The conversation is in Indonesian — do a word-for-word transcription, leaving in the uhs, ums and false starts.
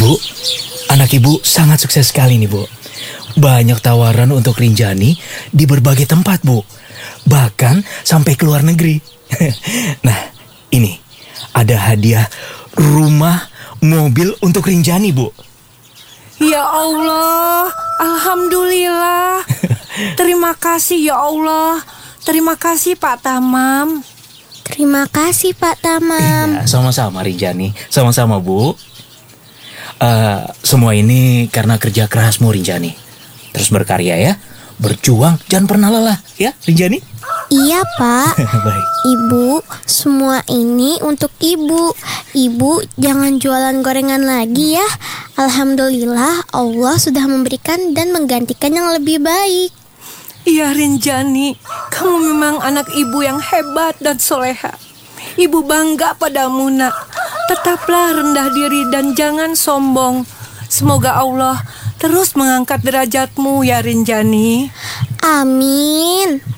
Bu, anak ibu sangat sukses sekali nih, Bu. Banyak tawaran untuk Rinjani di berbagai tempat, Bu. Bahkan sampai ke luar negeri. Nah, ini ada hadiah rumah, mobil untuk Rinjani, Bu. Ya Allah, alhamdulillah. Terima kasih ya Allah. Terima kasih Pak Tamam. Terima kasih Pak Tamam. Iya, sama-sama Rinjani. Sama-sama, Bu. Uh, semua ini karena kerja kerasmu, Rinjani. Terus berkarya ya. Berjuang, jangan pernah lelah. Ya, Rinjani? Iya, Pak. Baik. Ibu, semua ini untuk Ibu. Ibu jangan jualan gorengan lagi ya. Alhamdulillah Allah sudah memberikan dan menggantikan yang lebih baik. Iya Rinjani, kamu memang anak ibu yang hebat dan soleha. Ibu bangga padamu nak. Tetaplah rendah diri dan jangan sombong. Semoga Allah terus mengangkat derajatmu ya Rinjani. Amin.